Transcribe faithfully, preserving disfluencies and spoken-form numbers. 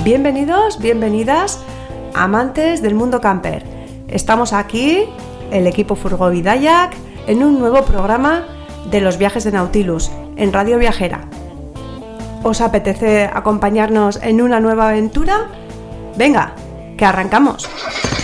Bienvenidos, bienvenidas, amantes del mundo camper. Estamos aquí, el equipo Furgo Bidayak, en un nuevo programa de los viajes de Nautilus, en Radio Viajera. ¿Os apetece acompañarnos en una nueva aventura? Venga, que arrancamos.